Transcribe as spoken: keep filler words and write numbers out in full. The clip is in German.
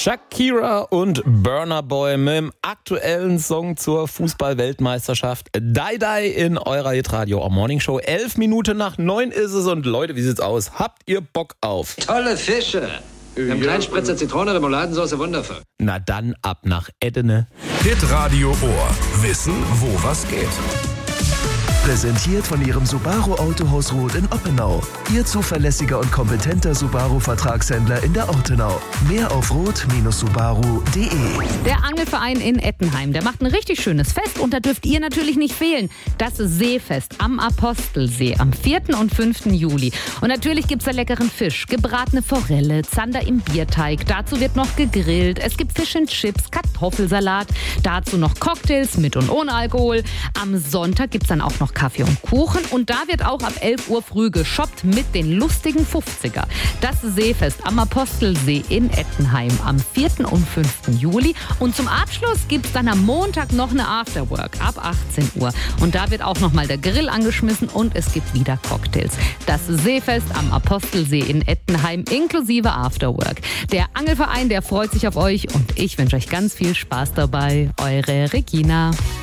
Shakira und Burna Boy mit dem aktuellen Song zur Fußball-Weltmeisterschaft Die Die in eurer Hitradio Morning Show. Elf Minuten nach neun ist es und Leute, wie sieht's aus? Habt ihr Bock auf tolle Fische? Wir haben kleinen Spritzer Zitrone, Remouladensoße, wundervoll. Na dann ab nach Edene. Hitradio Ohr. Wissen, wo was geht. Präsentiert von Ihrem Subaru Autohaus Roth in Oppenau. Ihr zuverlässiger und kompetenter Subaru-Vertragshändler in der Ortenau. Mehr auf roth Subaru punkt de. Der Angelverein in Ettenheim, der macht ein richtig schönes Fest und da dürft ihr natürlich nicht fehlen. Das Seefest am Apostelsee am vierten und fünften Juli. Und natürlich gibt's da leckeren Fisch, gebratene Forelle, Zander im Bierteig. Dazu wird noch gegrillt. Es gibt Fish and Chips, Kartoffelsalat. Dazu noch Cocktails mit und ohne Alkohol. Am Sonntag gibt's dann auch noch Kaffee und Kuchen und da wird auch ab elf Uhr früh geshoppt mit den lustigen fünfziger. Das Seefest am Apostelsee in Ettenheim am vierten und fünften Juli und zum Abschluss gibt's dann am Montag noch eine Afterwork ab achtzehn Uhr und da wird auch nochmal der Grill angeschmissen und es gibt wieder Cocktails. Das Seefest am Apostelsee in Ettenheim inklusive Afterwork. Der Angelverein, der freut sich auf euch und ich wünsche euch ganz viel Spaß dabei. Eure Regina.